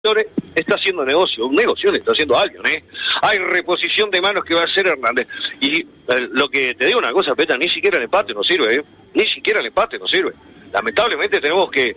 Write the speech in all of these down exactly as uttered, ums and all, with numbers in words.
está haciendo negocio, un negocio le está haciendo alguien, ¿eh? Hay reposición de manos que va a hacer Hernández. Y eh, lo que te digo una cosa, Peta, ni siquiera el empate nos sirve, ¿eh? Ni siquiera el empate nos sirve. Lamentablemente tenemos que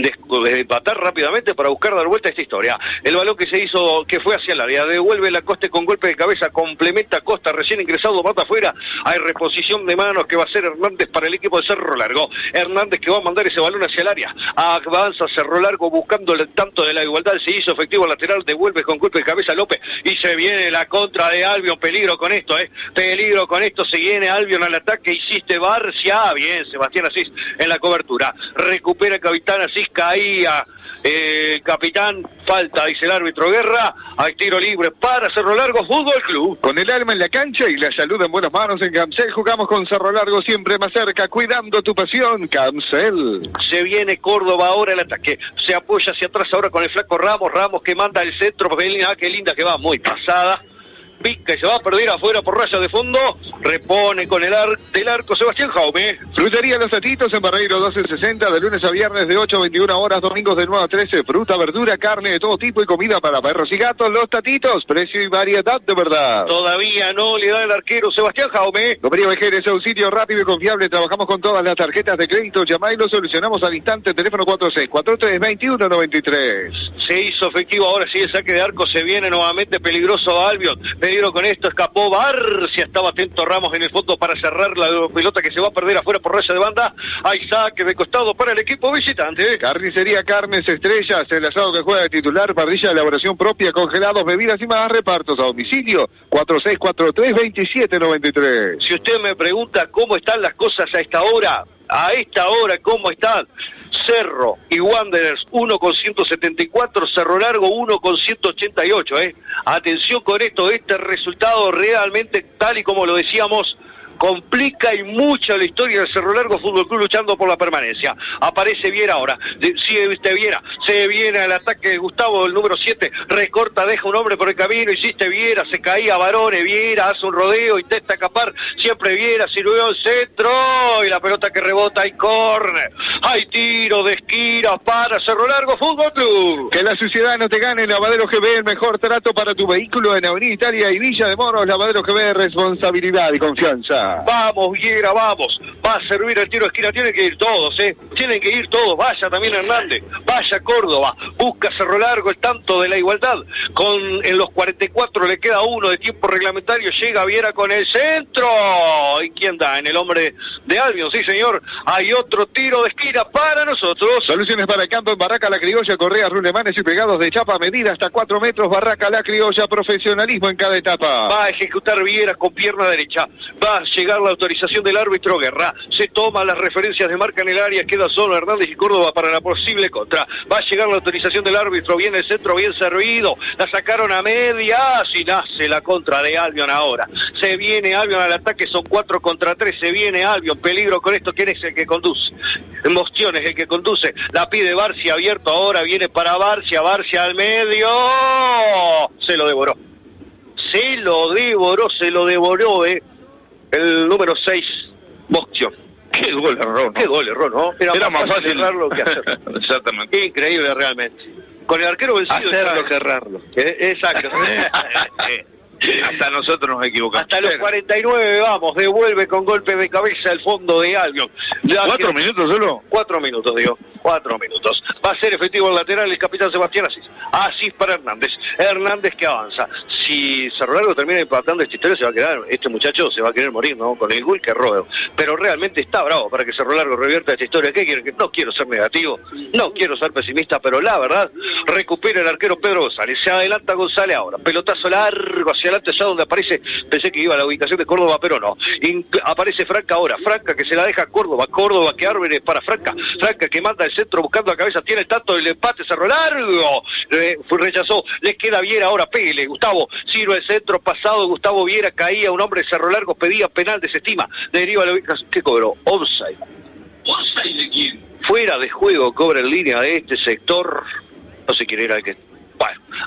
empatar rápidamente para buscar dar vuelta a esta historia. El balón que se hizo, que fue hacia el área, devuelve la Costa con golpe de cabeza, complementa Costa, recién ingresado, mata afuera. Hay reposición de manos que va a hacer Hernández para el equipo de Cerro Largo. Hernández que va a mandar ese balón hacia el área. Avanza Cerro Largo buscando el tanto de la igualdad. Se hizo efectivo el lateral, devuelve con golpe de cabeza López y se viene la contra de Albion. Peligro con esto, eh. Peligro con esto. Se viene Albion al ataque. Hiciste Barcia. Bien, Sebastián Asís en la cobertura. Recupera el capitán Asís, caía eh, el capitán, falta, dice el árbitro Guerra. Hay tiro libre para Cerro Largo Fútbol Club. Con el alma en la cancha y la salud en buenas manos en Camcel, jugamos con Cerro Largo siempre más cerca, cuidando tu pasión, Camcel. Se viene Córdoba ahora el ataque, se apoya hacia atrás ahora con el flaco Ramos, Ramos que manda el centro, ah, qué linda que va, muy pasada. Pica y se va a perder afuera por raya de fondo. Repone con el ar del arco Sebastián Jaume. Frutería Los Tatitos en Barreiro doce sesenta, de lunes a viernes de ocho a veintiuna horas, domingos de nueve a trece. Fruta, verdura, carne de todo tipo y comida para perros y gatos. Los Tatitos, precio y variedad de verdad. Todavía no le da el arquero Sebastián Jaume. Comería Vejeres es un sitio rápido y confiable. Trabajamos con todas las tarjetas de crédito. Llamá y lo solucionamos al instante. Teléfono cuatro seis cuatro tres, veintiuno noventa y tres. Se hizo efectivo ahora sí el saque de arco. Se viene nuevamente peligroso Albion. Peligro con esto, escapó Barcia, estaba atento Ramos en el fondo para cerrar la pelota que se va a perder afuera por raya de banda. Hay saque de costado para el equipo visitante. Carnicería Carnes Estrellas, el asado que juega de titular, parrilla de elaboración propia, congelados, bebidas y más, repartos a domicilio, cuatro seis cuatro tres, veintisiete noventa y tres. Si usted me pregunta cómo están las cosas a esta hora, a esta hora, ¿cómo están? Cerro y Wanderers uno con ciento setenta y cuatro, Cerro Largo uno con ciento ochenta y ocho, ¿eh? Atención con esto, este resultado realmente, tal y como lo decíamos, complica y mucho la historia del Cerro Largo Fútbol Club luchando por la permanencia. Aparece Viera ahora, sigue viste Viera, se viene al ataque de Gustavo, el número siete, recorta, deja un hombre por el camino, hiciste Viera, se caía Barone, Viera hace un rodeo, intenta escapar, siempre Viera, sirvió el centro, y la pelota que rebota, hay córner, hay tiro de esquina para Cerro Largo Fútbol Club. Que la suciedad no te gane, Lavadero G B, el mejor trato para tu vehículo en Avenida Italia y Villa de Moros. Lavadero G B, responsabilidad y confianza. Vamos, Viera, vamos. Va a servir el tiro de esquina. Tienen que ir todos, ¿eh? Tienen que ir todos. Vaya también Hernández. Vaya Córdoba. Busca Cerro Largo el tanto de la igualdad. Con en los cuarenta y cuatro le queda uno de tiempo reglamentario. Llega Viera con el centro. ¿Y quién da? En el hombre de Albion. Sí, señor. Hay otro tiro de esquina para nosotros. Soluciones para el campo en Barraca La Criolla. Correas, rulemanes y pegados de chapa. Medida hasta cuatro metros. Barraca La Criolla. Profesionalismo en cada etapa. Va a ejecutar Viera con pierna derecha. Va a llegar la autorización del árbitro Guerra, se toma las referencias de marca en el área, queda solo Hernández y Córdoba para la posible contra, va a llegar la autorización del árbitro, viene el centro bien servido, la sacaron a media, así nace la contra de Albion ahora, se viene Albion al ataque, son cuatro contra tres, se viene Albion, peligro con esto, ¿quién es el que conduce? Mostión es el que conduce, la pide Barcia abierto ahora, viene para Barcia, Barcia al medio, se lo devoró, se lo devoró, se lo devoró, eh. El número seis, Mostión. Qué gol error, ¿no? Qué gol error, ¿no? Era, Era más, más fácil fácil errarlo que hacerlo. Exactamente. Increíble realmente. Con el arquero vencido. Hacerlo que errarlo. Eh, exacto. Hasta nosotros nos equivocamos. Hasta los cuarenta y nueve vamos, devuelve con golpe de cabeza el fondo de Albion. Ya ¿Cuatro que... minutos solo? Cuatro minutos, digo. Cuatro minutos. Va a ser efectivo el lateral el capitán Sebastián Asís. Asís para Hernández. Hernández que avanza. Si Cerro Largo termina empatando esta historia, se va a quedar, este muchacho se va a querer morir, ¿no? Con el gol que roba. Pero realmente está bravo para que Cerro Largo revierta esta historia. ¿Qué quieren? No quiero ser negativo, no quiero ser pesimista, pero la verdad, recupera el arquero Pedro González. Se adelanta González ahora. Pelotazo largo hacia adelante, allá donde aparece, pensé que iba a la ubicación de Córdoba, pero no. Inc- aparece Franca ahora. Franca que se la deja a Córdoba. Córdoba que abre para Franca. Franca que manda el centro buscando a cabeza, tiene el tanto del empate, Cerro Largo, eh, fue, rechazó, les queda Viera ahora, pégale, Gustavo, sirve el centro pasado, Gustavo Viera, caía un hombre de Cerro Largo, pedía penal, desestima, deriva la ubicación, ¿qué cobró? Offside. ¿Offside de quién? Fuera de juego, cobra en línea de este sector, no sé quién era el que... Bueno,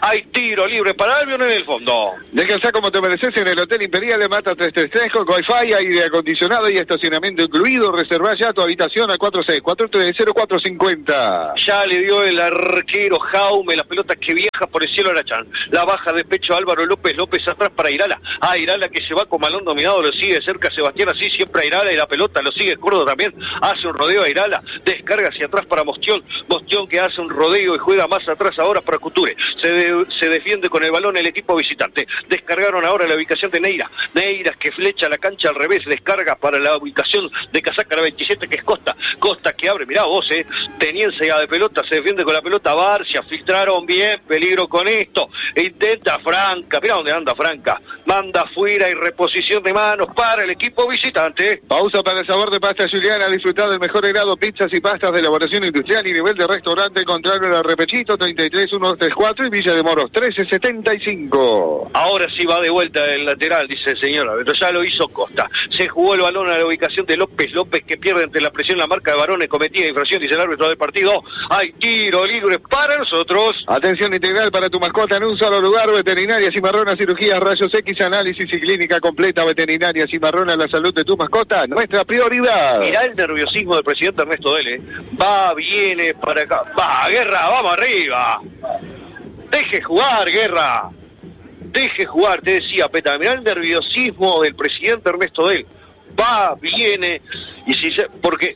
Hay tiro libre para Albion en el fondo. Descansá como te mereces en el Hotel Imperial de Mata trescientos treinta y tres con Wi-Fi, aire acondicionado y estacionamiento incluido. Reservá ya tu habitación al cuatro seis cuatro tres cero cuatro cinco cero. Ya le dio el arquero Jaume la pelota que viaja por el cielo a Arachán. La baja de pecho Álvaro López, López atrás para Irala. Ah, Irala que se va con balón dominado, lo sigue cerca Sebastián, así siempre a Irala y la pelota lo sigue Córdoba también. Hace un rodeo a Irala, descarga hacia atrás para Mostión. Mostión que hace un rodeo y juega más atrás ahora para Couture. Se, de, se defiende con el balón el equipo visitante. Descargaron ahora la ubicación de Neira. Neira que flecha la cancha al revés, descarga para la ubicación de Casaca la veintisiete que es Costa. Costa que abre, mirá vos, eh. Teniencia de pelota, se defiende con la pelota Barcia, filtraron bien, peligro con esto. Intenta Franca, mirá dónde anda Franca. Manda afuera y reposición de manos para el equipo visitante. Pausa para el sabor de pasta Juliana. Disfrutar del mejor helado, pizzas y pastas de elaboración industrial y nivel de restaurante. Contrario a Repechito, treinta y tres mil ciento treinta y cuatro y Villa de Moros, trece setenta y cinco. Ahora sí va de vuelta el lateral, dice el señor, pero ya lo hizo Costa. Se jugó el balón a la ubicación de López. López que pierde ante la presión la marca de Barones, cometida infracción, dice el árbitro del partido. Hay tiro libre para nosotros. Atención integral para tu mascota en un solo lugar. Veterinaria Cimarrona, cirugías, rayos X, análisis y clínica completa. Veterinaria Cimarrona, la salud de tu mascota, nuestra prioridad. Mirá el nerviosismo del presidente Ernesto Dele. Va, viene para acá. Va, Guerra, vamos arriba. Deje jugar, Guerra. Deje jugar, te decía, Peta. Mirá el nerviosismo del presidente Ernesto Dele. Va, viene. Y si se... Porque...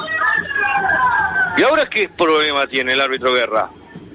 ¿Y ahora qué problema tiene el árbitro Guerra?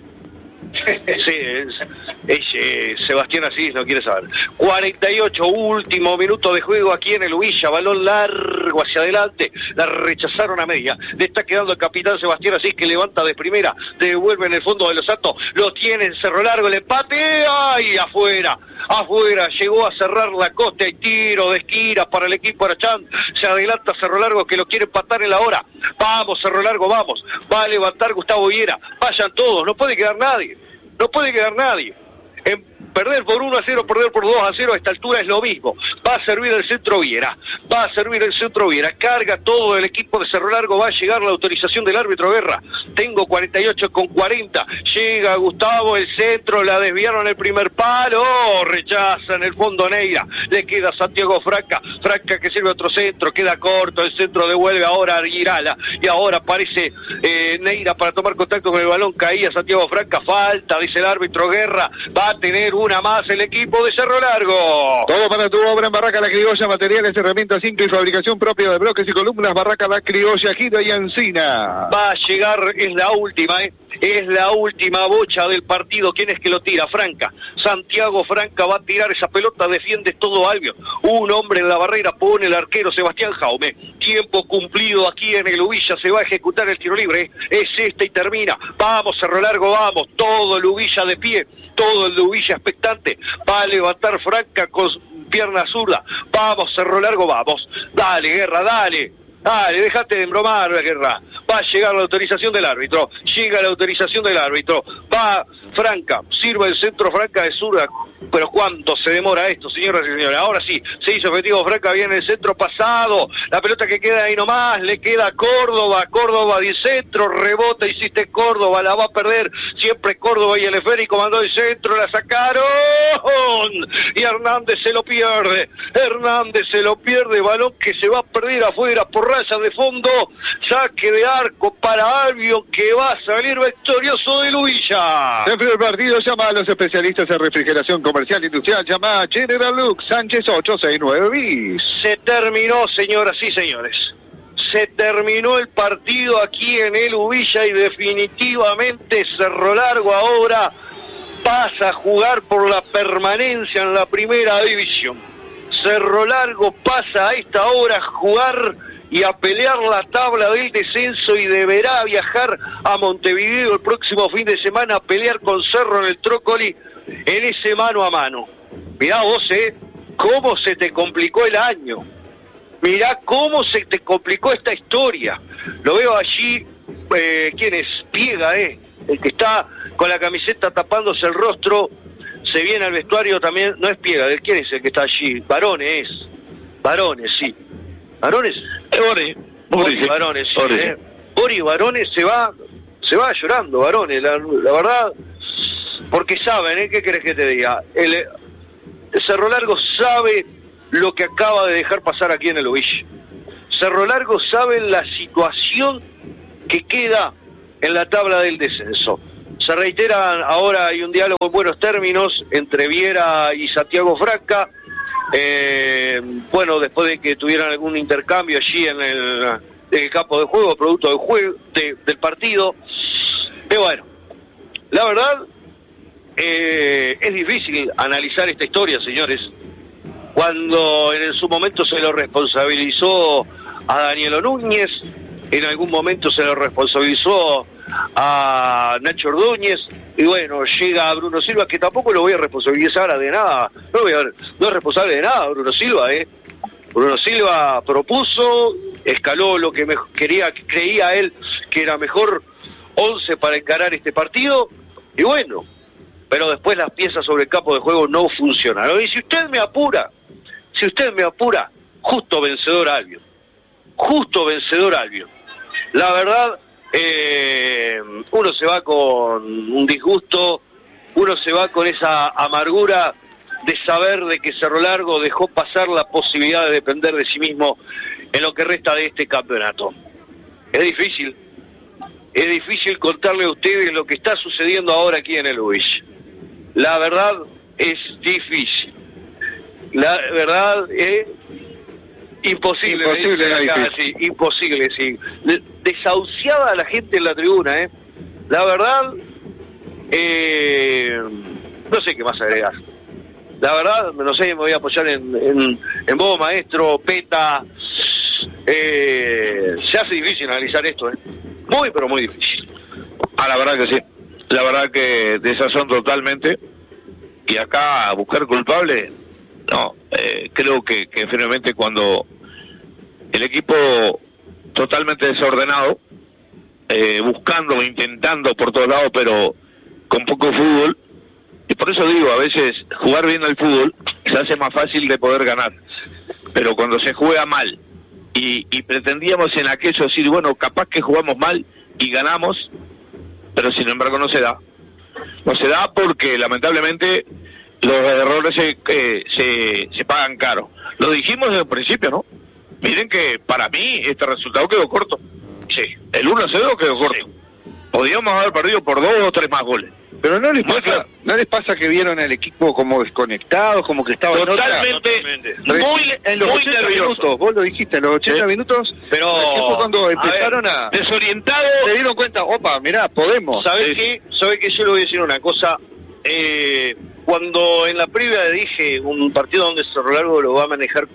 Sí, es, es, es, Sebastián Asís no quiere saber. cuarenta y ocho, último minuto de juego aquí en el Huilla, balón largo hacia adelante, la rechazaron a media, le está quedando el capitán Sebastián Asís que levanta de primera, devuelve en el fondo de los Santos, lo tiene en Cerro Largo, el empate, ¡ay! Afuera, afuera, llegó a cerrar la Costa y tiro de esquina para el equipo Arachán, se adelanta Cerro Largo que lo quiere empatar en la hora, vamos Cerro Largo, vamos, va a levantar Gustavo Viera, vayan todos, no puede quedar nadie. No puede quedar nadie. En perder por uno a cero, perder por dos a cero a esta altura es lo mismo. Va a servir el centro Viera. Va a servir el centro Viera. Carga todo el equipo de Cerro Largo. Va a llegar la autorización del árbitro Guerra. Tengo cuarenta y ocho con cuarenta. Llega Gustavo, el centro. La desviaron el primer palo. Oh, rechaza en el fondo Neira. Le queda Santiago Franca. Franca que sirve otro centro. Queda corto. El centro devuelve ahora a Irala. Y ahora aparece eh, Neira para tomar contacto con el balón. Caía Santiago Franca. Falta, dice el árbitro Guerra. Va a tener una más el equipo de Cerro Largo. Todo para tu obra en Barraca La Criolla, materiales, herramientas simples y fabricación propia de bloques y columnas. Barraca La Criolla, Gida y Encina. Va a llegar, es la última, ¿eh? Es la última bocha del partido. ¿Quién es que lo tira? Franca. Santiago Franca va a tirar esa pelota, defiende todo Albion. Un hombre en la barrera, pone el arquero Sebastián Jaume. Tiempo cumplido aquí en el Ubilla, se va a ejecutar el tiro libre. Es este y termina. Vamos, Cerro Largo, vamos. Todo el Ubilla de pie, todo el Ubilla expectante. Va a levantar Franca con pierna zurda. Vamos, Cerro Largo, vamos. Dale, Guerra, dale. Dale, déjate de embromar, Guerra. Va a llegar la autorización del árbitro. Llega la autorización del árbitro. Va Franca. Sirve el centro Franca de zurda. Pero ¿cuánto se demora esto, señoras y señores? Ahora sí, se hizo efectivo Franca, viene el centro pasado. La pelota que queda ahí nomás, le queda a Córdoba. Córdoba de centro, rebota, hiciste Córdoba, la va a perder. Siempre Córdoba y el esférico mandó el centro, la sacaron. Y Hernández se lo pierde. Hernández se lo pierde, balón que se va a perder afuera por raya de fondo. Saque de arco para Albion que va a salir victorioso de Luilla. Siempre el partido, llama a los especialistas en refrigeración comercial industrial, llama a General Lux, Sánchez ocho seis nueve bis. Se terminó, señoras y señores. Se terminó el partido aquí en el Ubilla y definitivamente Cerro Largo ahora pasa a jugar por la permanencia en la primera división. Cerro Largo pasa a esta hora a jugar y a pelear la tabla del descenso y deberá viajar a Montevideo el próximo fin de semana a pelear con Cerro en el Trócoli en ese mano a mano. Mirá vos, eh, cómo se te complicó el año. Mirá cómo se te complicó esta historia. Lo veo allí, eh, ¿quién es? Piega, eh, el que está con la camiseta tapándose el rostro, se viene al vestuario también, no es Piega, ¿quién es el que está allí? Varones, es. Varones, sí. Varones, eh, Bori, Bori, Varones, sí, Bori. Eh. Bori Varones se va, se va llorando, Varones, la, la verdad, porque saben, ¿eh? ¿Qué querés que te diga? El, el Cerro Largo sabe lo que acaba de dejar pasar aquí en el Ovish. Cerro Largo sabe la situación que queda en la tabla del descenso. Se reiteran ahora, hay un diálogo en buenos términos entre Viera y Santiago Franca, eh, bueno, después de que tuvieran algún intercambio allí en el, en el campo de juego, producto del, juego, de, del partido. Y bueno, la verdad, eh, es difícil analizar esta historia, señores, cuando en su momento se lo responsabilizó a Danielo Núñez, en algún momento se lo responsabilizó a Nacho Ordóñez, y bueno, llega Bruno Silva, que tampoco lo voy a responsabilizar de nada, no, voy a, no es responsable de nada Bruno Silva, eh. Bruno Silva propuso, escaló lo que me quería, creía él que era mejor once para encarar este partido, y bueno, pero después las piezas sobre el campo de juego no funcionaron. Y si usted me apura, si usted me apura, justo vencedor Albion, justo vencedor Albion. La verdad, eh, uno se va con un disgusto, uno se va con esa amargura de saber de que Cerro Largo dejó pasar la posibilidad de depender de sí mismo en lo que resta de este campeonato. Es difícil, es difícil contarle a ustedes lo que está sucediendo ahora aquí en el Luis. La verdad es difícil. La verdad es imposible. Imposible, acá, sí, imposible, sí. Desahuciada la gente en la tribuna, ¿eh? La verdad, eh, no sé qué más agregar. La verdad, no sé, me voy a apoyar en, en, en vos, maestro, Peta. Eh, se hace difícil analizar esto, ¿eh? Muy, pero muy difícil. Ah, la verdad que sí. La verdad que desazón totalmente. Y acá buscar culpable, no. Eh, creo que, que finalmente cuando el equipo totalmente desordenado, eh, buscando, intentando por todos lados, pero con poco fútbol, y por eso digo, a veces jugar bien al fútbol se hace más fácil de poder ganar, pero cuando se juega mal, y, y pretendíamos en aquello decir, bueno, capaz que jugamos mal y ganamos, pero sin embargo no se da. No se da porque lamentablemente los errores se, eh, se, se pagan caro. Lo dijimos desde el principio, ¿no? Miren que para mí este resultado quedó corto. Sí, el uno a cero quedó corto. Sí. Podíamos haber perdido por dos o tres más goles. Pero no les Muy pasa, claro. ¿no les pasa que vieron al equipo como desconectados, como que estaba totalmente, en otra? muy, en los muy ochenta nervioso. minutos, vos lo dijiste, en los ochenta Sí. minutos, Pero fue cuando empezaron a, a, ver, a desorientado. se dieron cuenta, opa, mirá, podemos. ¿Sabés Sí. qué? ¿Sabés qué? Yo le voy a decir una cosa. Eh, cuando en la previa dije un partido donde Cerro Largo lo va a manejar,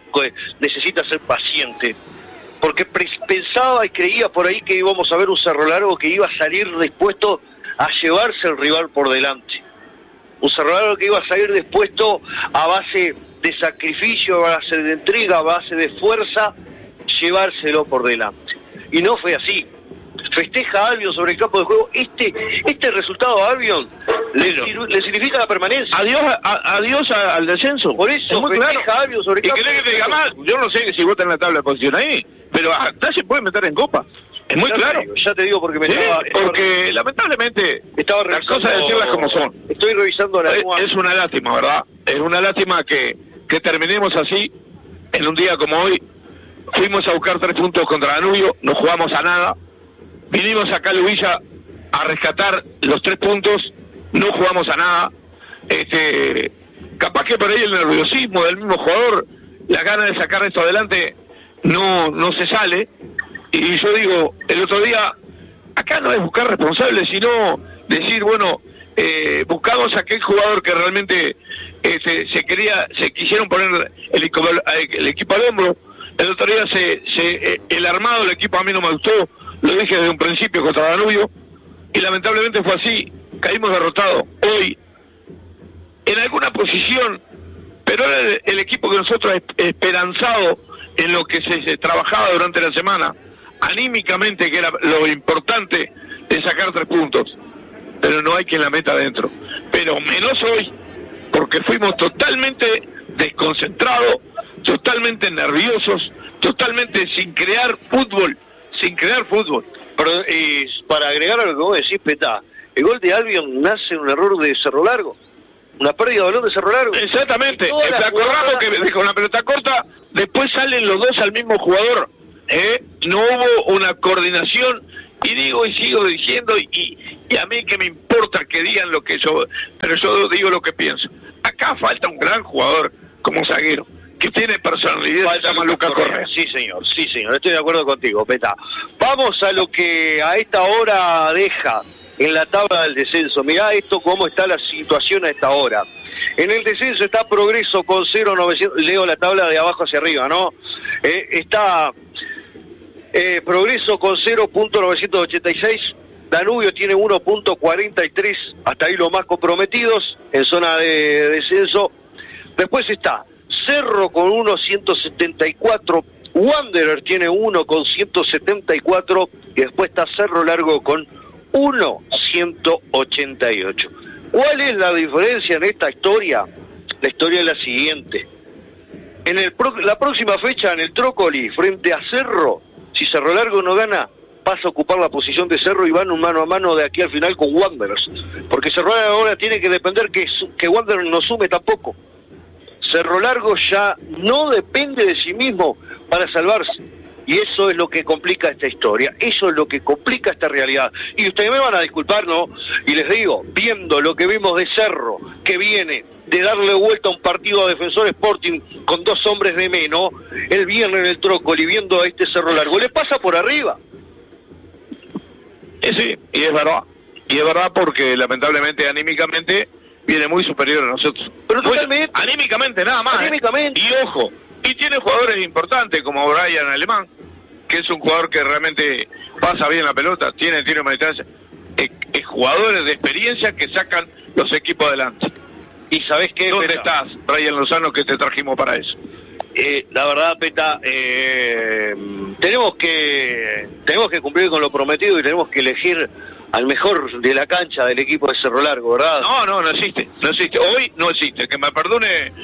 necesita ser paciente, porque pensaba y creía por ahí que íbamos a ver un Cerro Largo que iba a salir dispuesto a llevarse el rival por delante, un Cerro Largo que iba a salir dispuesto a base de sacrificio, a base de entrega, a base de fuerza, llevárselo por delante, y no fue así. Festeja a Albion sobre el campo de juego. Este este resultado a Albion le, le significa la permanencia. Adiós, a, adiós a, al descenso. Por eso festeja a Albion sobre el ¿Y campo querés de que te diga juego. más? Yo no sé si vos tenés la tabla de posición ahí, pero acá se puede meter en copa. Es muy ya claro. Te digo, ya te digo porque me Sí, estaba, porque estaba, lamentablemente estaba las cosas decirlas como son. Estoy revisando la Es, es una lástima, ¿verdad? Es una lástima que, que terminemos así en un día como hoy. Fuimos a buscar tres puntos contra Danubio, no jugamos a nada. Vinimos acá a Lubilla a rescatar los tres puntos, no jugamos a nada. Este, capaz que por ahí el nerviosismo del mismo jugador, la gana de sacar esto adelante, no, no se sale. Y yo digo, el otro día, acá no es buscar responsables, sino decir, bueno, eh, buscamos a aquel jugador que realmente este, se quería, se quisieron poner el equipo, el equipo al hombro. El otro día se, se, el armado del equipo a mí no me gustó. Lo dije desde un principio contra Danubio, y lamentablemente fue así, caímos derrotados hoy, en alguna posición, pero era el, el equipo que nosotros esperanzado en lo que se, se trabajaba durante la semana, anímicamente, que era lo importante de sacar tres puntos, pero no hay quien la meta adentro, pero menos hoy, porque fuimos totalmente desconcentrados, totalmente nerviosos, totalmente sin crear fútbol, sin crear fútbol. Pero, eh, para agregar a lo que vos decís, Peta, El gol de Albion nace en un error de Cerro Largo. Una pérdida de balón de Cerro Largo. Exactamente. Se acordamos que con la pelota corta, después salen los dos al mismo jugador. ¿eh? No hubo una coordinación. Y digo y sigo diciendo, y, y a mí que me importa que digan lo que yo, pero yo digo lo que pienso. Acá falta un gran jugador como zaguero, que tiene personalidad, se llama Lucas Correa. Sí, señor, sí, señor, estoy de acuerdo contigo, Peta. Vamos a lo que a esta hora deja en la tabla del descenso. Mirá esto, cómo está la situación a esta hora. En el descenso está Progreso con cero novecientos, leo la tabla de abajo hacia arriba, ¿no? Eh, está eh, Progreso con cero punto novecientos ochenta y seis, Danubio tiene uno punto cuarenta y tres, hasta ahí los más comprometidos en zona de descenso. Después está Cerro con uno punto ciento setenta y cuatro, Wanderer tiene uno con ciento setenta y cuatro y después está Cerro Largo con uno punto ciento ochenta y ocho. ¿Cuál es la diferencia en esta historia? La historia es la siguiente. En el pro, la próxima fecha en el Trócoli frente a Cerro, si Cerro Largo no gana, pasa a ocupar la posición de Cerro y van un mano a mano de aquí al final con Wanderers. Porque Cerro Largo ahora tiene que depender que, que Wanderers no sume tampoco. Cerro Largo ya no depende de sí mismo para salvarse. Y eso es lo que complica esta historia, eso es lo que complica esta realidad. Y ustedes me van a disculpar, ¿no? Y les digo, viendo lo que vimos de Cerro, que viene de darle vuelta a un partido a Defensor Sporting con dos hombres de menos, el viernes en el Trócoli, viendo a este Cerro Largo, le pasa por arriba. Eh, sí, y es verdad. Y es verdad porque lamentablemente, anímicamente, viene muy superior a nosotros. Pero totalmente. Muy, anímicamente, nada más. Anímicamente. ¿eh? Y ojo, y tiene jugadores importantes como Brian Alemán, que es un jugador que realmente pasa bien la pelota, tiene tiro de distancia. Es, es jugadores de experiencia que sacan los equipos adelante. ¿Y sabés qué, ¿Dónde Peta? estás, Brian Lozano, que te trajimos para eso? Eh, la verdad, Peta, eh, tenemos que tenemos que cumplir con lo prometido y tenemos que elegir al mejor de la cancha del equipo de Cerro Largo, ¿verdad? No, no, no existe, no existe. Hoy no existe. Que me perdone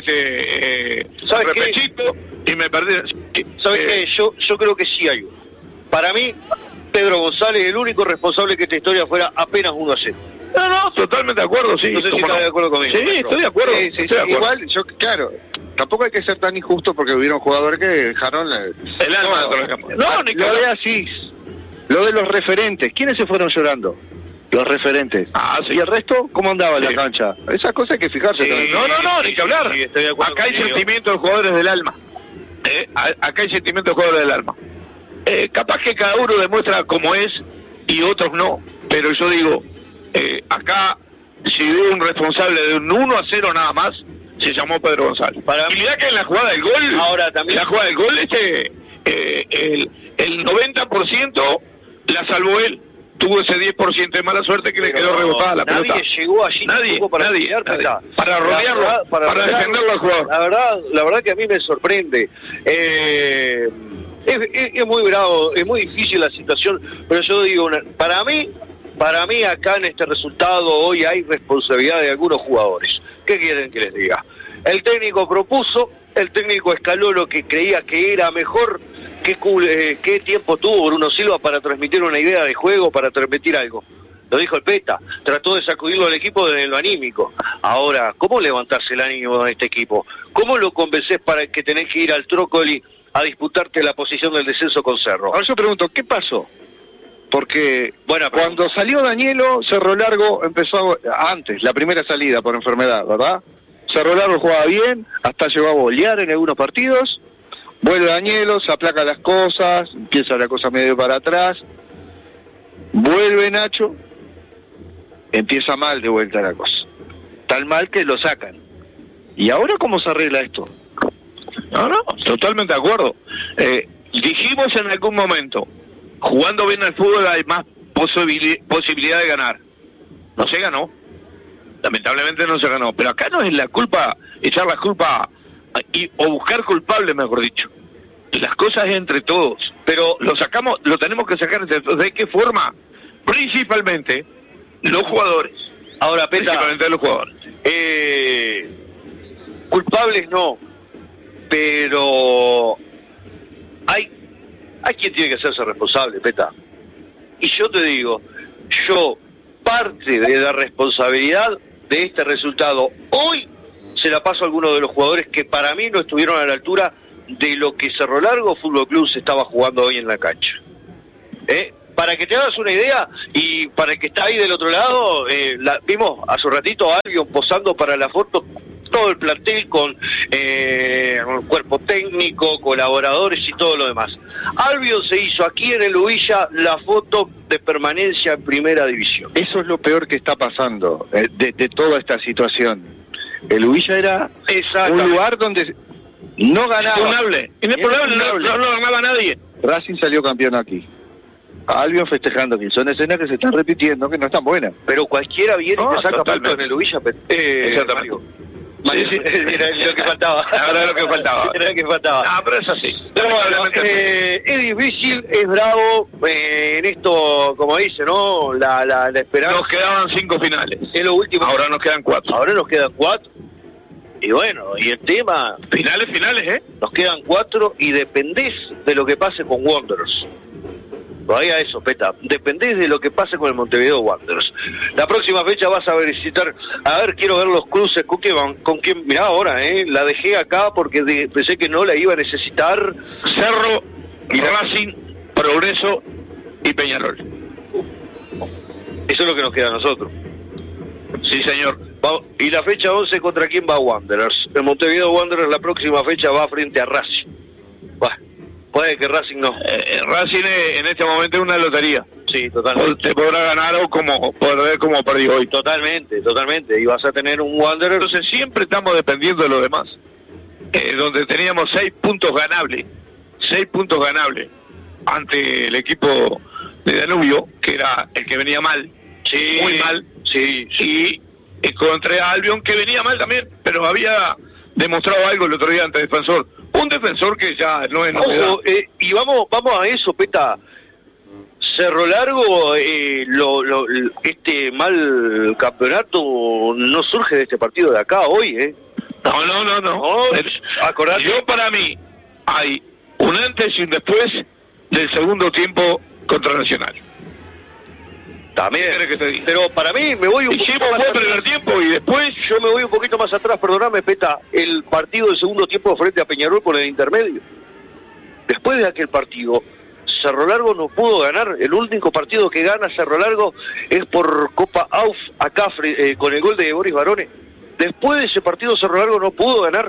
este eh, ¿Sabes Repechito y me perdone. ¿Sabes eh, qué? Yo, yo creo que sí hay uno. Para mí, Pedro González, el único responsable que esta historia fuera apenas uno a cero. No, no, totalmente de acuerdo, sí. No sé si estás no. de acuerdo conmigo. Sí, estoy de acuerdo. Sí, sí, estoy sí, de acuerdo. igual, yo, claro, tampoco hay que ser tan injusto porque hubieron jugadores que dejaron la- El alma no, de los campos. no, No, ni Nicolás. lo de Asís, lo de los referentes, ¿quiénes se fueron llorando? Los referentes. Ah, sí. ¿Y el resto cómo andaba en Sí. la cancha? Esas cosas hay que fijarse Sí. también. No, no, no, Sí, ni que hablar. sí, estoy de acuerdo Acá hay contigo. sentimiento de jugadores del alma. ¿eh? A- Acá hay sentimiento de jugadores del alma. Eh, capaz que cada uno demuestra cómo es y otros no. Pero yo digo, eh, acá si hubo un responsable de un uno a cero nada más, se llamó Pedro González. Para y mí- mirá que en la jugada del gol, Ahora también- la jugada del gol, este, eh, el, el noventa por ciento la salvó él. Tuvo ese diez por ciento de mala suerte que le Pero quedó rebotada la nadie pelota. llegó allí Nadie, tampoco para nadie, pelear, nadie. Peta. Para rodearlo, La verdad, para rodearlo, defenderlo al jugador. La verdad, la verdad que a mí me sorprende. Eh, es, es- es muy bravo, es muy difícil la situación, pero yo digo, una- para mí, para mí acá en este resultado hoy hay responsabilidad de algunos jugadores. ¿Qué quieren que les diga? El técnico propuso, el técnico escaló lo que creía que era mejor. ¿Qué, cul- eh, qué tiempo tuvo Bruno Silva para transmitir una idea de juego, para transmitir algo? Lo dijo el Peta, trató de sacudirlo al equipo desde lo anímico. Ahora, ¿cómo levantarse el ánimo de este equipo? ¿Cómo lo convences para que tenés que ir al Trócoli a disputarte la posición del descenso con Cerro? Ahora yo pregunto, ¿qué pasó? Porque Buena cuando salió Danielo, Cerro Largo empezó a- antes, la primera salida por enfermedad, ¿verdad? Cerro Largo jugaba bien, hasta llegó a golear en algunos partidos. Vuelve Danielo, se aplaca las cosas, empieza la cosa medio para atrás. Vuelve Nacho, empieza mal de vuelta la cosa. Tan mal que lo sacan. ¿Y ahora cómo se arregla esto? No, no, totalmente de acuerdo. Eh, dijimos en algún momento, jugando bien al fútbol hay más posibili- posibilidad de ganar. No se ganó. Lamentablemente no se ganó. Pero acá no es la culpa, echar la culpa y, o buscar culpables, mejor dicho. Las cosas es entre todos. Pero lo sacamos, lo tenemos que sacar entre todos. ¿De qué forma? Principalmente los jugadores. Ahora, Peta, Principalmente los jugadores. eh, culpables no, pero hay, hay quien tiene que hacerse responsable, Peta. Y yo te digo, yo parte de la responsabilidad de este resultado hoy se la paso a algunos de los jugadores que para mí no estuvieron a la altura de lo que Cerro Largo Fútbol Club se estaba jugando hoy en la cancha. ¿Eh? Para que te hagas una idea, y para el que está ahí del otro lado, eh, la, vimos hace un ratito a Albion posando para la foto, todo el plantel con eh, cuerpo técnico, colaboradores y todo lo demás. Albion se hizo aquí en el Ubilla la foto de permanencia en primera división. Eso es lo peor que está pasando eh, de, de toda esta situación. El Ubilla era un lugar donde no ganaba. Inunable. Inexpugnable, no, no, no ganaba nadie. Racing salió campeón aquí. Albion festejando, que son escenas que se están repitiendo, que no están buenas. Pero cualquiera viene no, y te saca puntos en el Ubilla. Eh, Mario. Mario, sí, sí. Era lo que faltaba. Ahora lo que faltaba. Era lo que faltaba. Ah, pero es así. Bueno, eh, es difícil, es bravo, eh, en esto, como dice, ¿no? La, la, la esperanza. Nos quedaban cinco finales. Es lo último. Ahora nos quedan cuatro. Ahora nos quedan cuatro. Y bueno, y el tema... Finales, finales, ¿eh? Nos quedan cuatro y dependés de lo que pase con Wanderers. Todavía eso, Peta. Dependés de lo que pase con el Montevideo Wanderers. La próxima fecha vas a visitar... A ver, quiero ver los cruces. ¿Con quién? Con quién mirá ahora, ¿eh? La dejé acá porque de, pensé que no la iba a necesitar. Cerro, y Racing, Progreso y Peñarol. Eso es lo que nos queda a nosotros. Sí, señor. Y la fecha once, ¿contra quién va Wanderers? El Montevideo Wanderers la próxima fecha va frente a Racing. Bueno, puede que Racing no. Eh, Racing en este momento es una lotería. Sí, totalmente. Te podrá ganar o como perder como perdió hoy. Totalmente, totalmente. Y vas a tener un Wanderers. Entonces siempre estamos dependiendo de los demás. Eh, donde teníamos seis puntos ganables. Seis puntos ganables ante el equipo de Danubio, que era el que venía mal. Sí, muy mal. Sí, sí. Y contra Albion, que venía mal también, pero había demostrado algo el otro día ante Defensor. Un Defensor que ya no es novedad. Ojo, eh, y vamos vamos a eso, Peta. Cerro Largo, eh, lo, lo, este mal campeonato no surge de este partido de acá hoy, ¿eh? No, no, no, no. no acordate. Yo para mí hay un antes y un después del segundo tiempo contra Nacional. También, pero para mí me voy un poquito más atrás. Primer tiempo y después yo me voy un poquito más atrás, perdóname, Peta, el partido del segundo tiempo frente a Peñarol por el intermedio. Después de aquel partido, Cerro Largo no pudo ganar. El único partido que gana Cerro Largo es por Copa A U F, acá eh, con el gol de Boris Barone. Después de ese partido Cerro Largo no pudo ganar.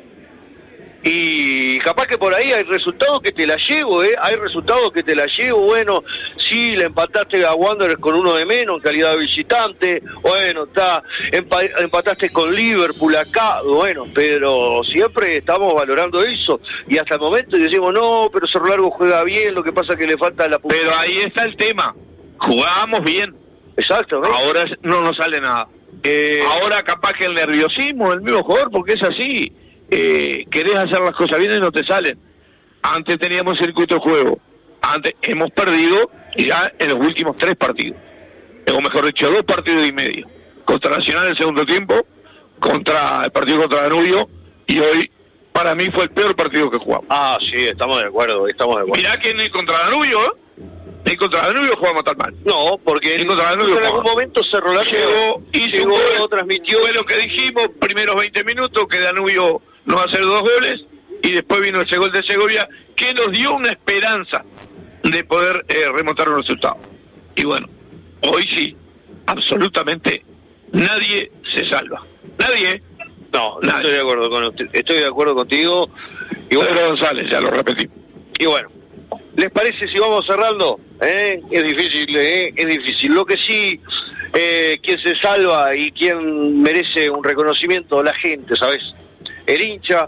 Y capaz que por ahí hay resultados que te la llevo, ¿eh? Hay resultados que te la llevo, bueno, sí, le empataste a Wanderers con uno de menos en calidad de visitante, bueno, está, empa empataste con Liverpool acá, bueno, pero siempre estamos valorando eso, y hasta el momento decimos, no, pero Cerro Largo juega bien, lo que pasa es que le falta la... Pero ahí está el tema, jugábamos bien. Exacto, ¿ves? Ahora no nos sale nada. Eh... Ahora capaz que el nerviosismo, el mismo jugador, porque es así. Eh, querés hacer las cosas bien y no te salen. Antes teníamos circuito de juego, antes hemos perdido ya en los últimos tres partidos, o mejor dicho, dos partidos y medio, contra Nacional el segundo tiempo, contra el partido contra Danubio, y hoy para mí fue el peor partido que jugamos. Ah, sí, estamos de acuerdo, estamos de acuerdo. Mirá que ni contra Danubio, ¿eh? ni contra Danubio jugamos tan mal. No, porque ni contra Danubio en algún momento Cerro Largo llegó, hizo llegó, gol, transmitió. Fue lo que dijimos, primeros veinte minutos, que Danubio nos va a hacer dos goles, y después vino ese gol de Segovia, que nos dio una esperanza de poder eh, remontar un resultado. Y bueno, hoy sí, absolutamente nadie se salva. Nadie. No, no estoy de acuerdo con usted. Estoy de acuerdo contigo. Y bueno, Pedro González, ya lo repetí. Y bueno, ¿les parece si vamos cerrando? ¿Eh? Es difícil, ¿eh? Es difícil. Lo que sí, eh, quien se salva y quien merece un reconocimiento, la gente, ¿sabes? El hincha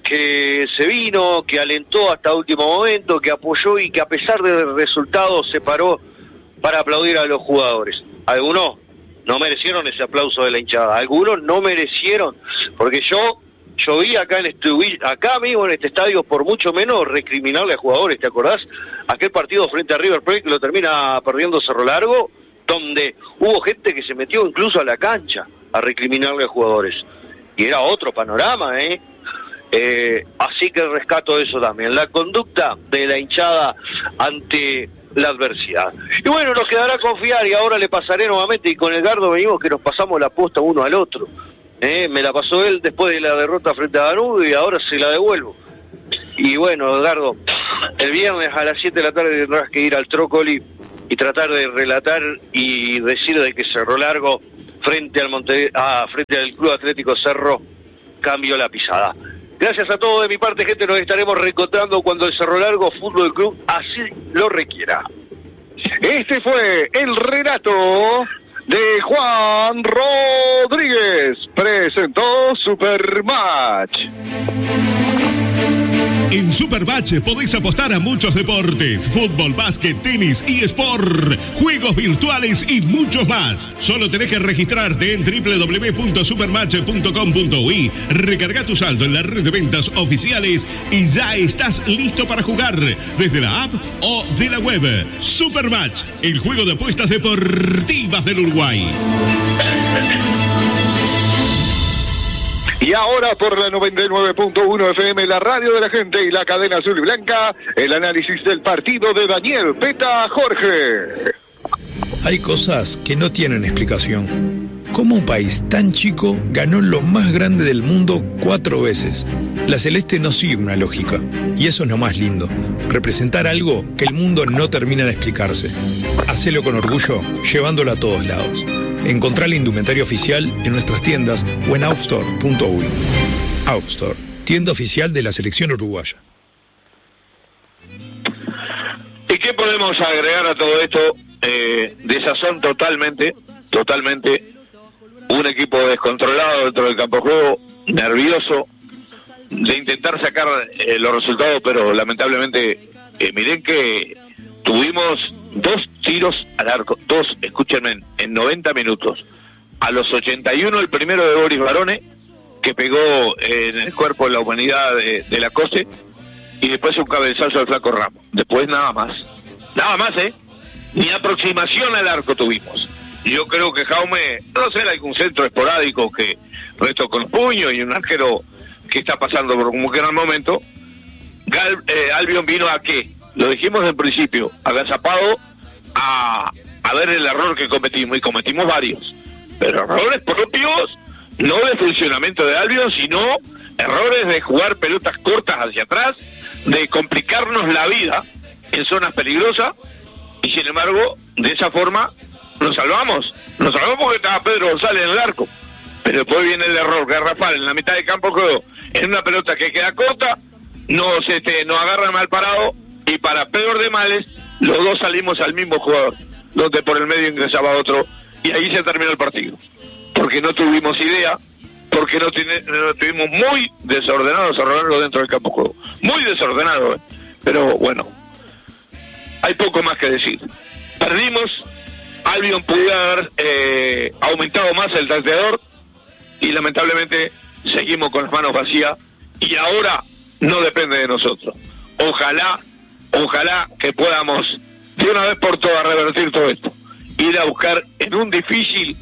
que se vino, que alentó hasta último momento, que apoyó y que a pesar del resultado se paró para aplaudir a los jugadores. Algunos no merecieron ese aplauso de la hinchada, algunos no merecieron, porque yo yo vi acá en este, acá mismo en este estadio por mucho menos recriminarle a jugadores, ¿te acordás? Aquel partido frente a River Plate que lo termina perdiendo Cerro Largo, donde hubo gente que se metió incluso a la cancha a recriminarle a jugadores. Y era otro panorama, ¿eh? Eh, así que rescato eso también. La conducta de la hinchada ante la adversidad. Y bueno, nos quedará confiar, y ahora le pasaré nuevamente, y con Edgardo venimos que nos pasamos la posta uno al otro. Eh, me la pasó él después de la derrota frente a Danubio y ahora se la devuelvo. Y bueno, Edgardo, el viernes a las siete de la tarde tendrás que ir al Trócoli y tratar de relatar y decir de que Cerro Largo frente al Monte, ah, frente al Club Atlético Cerro cambió la pisada. Gracias a todos de mi parte, gente, nos estaremos reencontrando cuando el Cerro Largo Fútbol Club así lo requiera. Este fue el relato de Juan Rodríguez. Presentó Supermatch. En Supermatch podés apostar a muchos deportes: fútbol, básquet, tenis, eSport, juegos virtuales y muchos más. Solo tenés que registrarte en doble u doble u doble u punto supermatch punto com punto uy, recarga tu saldo en la red de ventas oficiales y ya estás listo para jugar desde la app o de la web. Supermatch, el juego de apuestas deportivas del Uruguay. Y ahora por la noventa y nueve punto uno F M, la radio de la gente y la cadena azul y blanca, el análisis del partido de Daniel Peta Jorge. Hay cosas que no tienen explicación. ¿Cómo un país tan chico ganó lo más grande del mundo cuatro veces? La Celeste no sigue una lógica, y eso es lo más lindo, representar algo que el mundo no termina de explicarse. Hacelo con orgullo, llevándolo a todos lados. Encontrá la indumentaria oficial en nuestras tiendas o en outstore punto uy. Outstore, tienda oficial de la selección uruguaya. ¿Y qué podemos agregar a todo esto? Eh, desazón totalmente, totalmente. Un equipo descontrolado dentro del campo de juego, nervioso, de intentar sacar eh, los resultados, pero lamentablemente, eh, miren que tuvimos dos tiros al arco, dos, escúchenme, en noventa minutos. A los ochenta y uno el primero de Boris Barone, que pegó eh, en el cuerpo de la humanidad de, de la Cose, y después un cabezazo del Flaco Ramos. Después nada más. Nada más, ¿eh? Ni aproximación al arco tuvimos. Yo creo que Jaume, no sé, hay un centro esporádico que resto con puño y un arquero que está pasando por un gran momento. Gal, eh, Albion vino a qué? Lo dijimos en principio, agazapado a, a ver el error que cometimos, y cometimos varios, pero errores propios, no de funcionamiento de Albion, sino errores de jugar pelotas cortas hacia atrás, de complicarnos la vida en zonas peligrosas, y sin embargo, de esa forma nos salvamos, nos salvamos porque estaba Pedro González en el arco, pero después viene el error garrafal en la mitad del campo de juego, en una pelota que queda corta, nos, este, nos agarra mal parado, y para peor de males, los dos salimos al mismo jugador, donde por el medio ingresaba otro, y ahí se terminó el partido, porque no tuvimos idea, porque no, tiene, no tuvimos muy desordenados a lo largo dentro del campo de juego, muy desordenado, ¿eh? Pero bueno, hay poco más que decir. Perdimos, Albion pudiera haber eh, aumentado más el tanteador, y lamentablemente seguimos con las manos vacías, y ahora no depende de nosotros. Ojalá, ojalá que podamos de una vez por todas revertir todo esto, ir a buscar en un difícil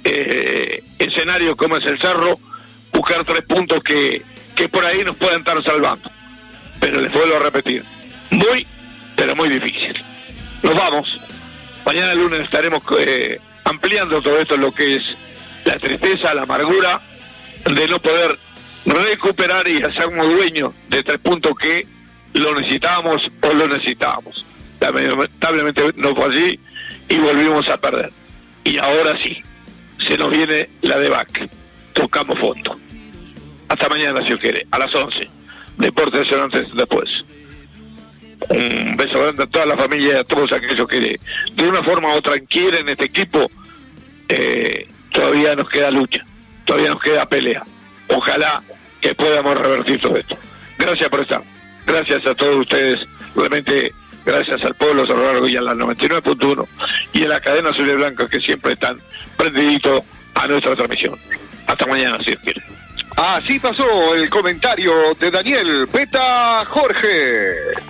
eh, escenario como es el Cerro, buscar tres puntos que, que por ahí nos puedan estar salvando, pero les vuelvo a repetir, muy, pero muy difícil. Nos vamos, mañana lunes estaremos eh, ampliando todo esto, lo que es la tristeza, la amargura de no poder recuperar y hacernos dueños de tres puntos que lo necesitábamos o lo necesitábamos. Lamentablemente no fue así y volvimos a perder. Y ahora sí, se nos viene la debacle. Tocamos fondo. Hasta mañana, si Dios quiere, a las once. Deportes antes después. Un beso grande a toda la familia y a todos aquellos que de una forma u otra quieren este equipo. Eh, todavía nos queda lucha, todavía nos queda pelea. Ojalá que podamos revertir todo esto. Gracias por estar. Gracias a todos ustedes. Realmente gracias al pueblo Cerro Largo y a la noventa y nueve punto uno y a la cadena azul y blanca que siempre están prendiditos a nuestra transmisión. Hasta mañana, si Dios quiere. Así pasó el comentario de Daniel Peta Jorge.